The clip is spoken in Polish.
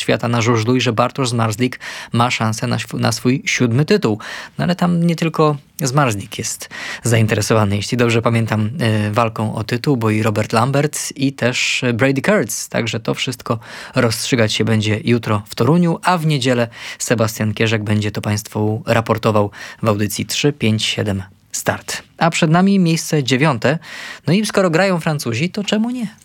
Świata na żużlu i że Bartosz Zmarzlik ma szansę na swój 7. tytuł. No ale tam nie tylko Zmarzlik jest zainteresowany, jeśli dobrze pamiętam, walką o tytuł, bo i Robert Lambert i też Brady Kurtz. Także to wszystko rozstrzygać się będzie jutro w Toruniu, a w niedzielę Sebastian Kierzek będzie to Państwu raportował w audycji 3, 5, 7 start. A przed nami miejsce 9. No i skoro grają Francuzi, to czemu nie?